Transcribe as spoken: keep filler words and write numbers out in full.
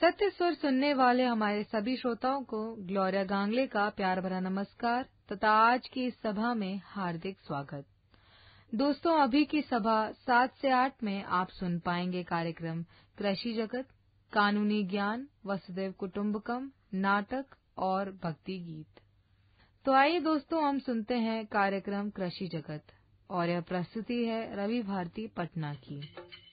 सत्य स्वर सुनने वाले हमारे सभी श्रोताओं को ग्लोरिया गांगले का प्यार भरा नमस्कार तथा आज की इस सभा में हार्दिक स्वागत। दोस्तों, अभी की सभा सात से आठ में आप सुन पाएंगे कार्यक्रम कृषि जगत, कानूनी ज्ञान, वसुदेव कुटुंबकम, नाटक और भक्ति गीत। तो आइए दोस्तों, हम सुनते हैं कार्यक्रम कृषि जगत और यह प्रस्तुति है रवि भारती पटना की।